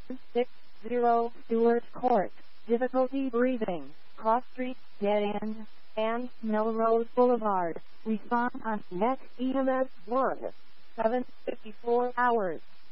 60 Stewart Court. Difficulty breathing. Cross Street, Dead End, and Melrose Boulevard. Respond on Net EMS 1. 7:54 hours.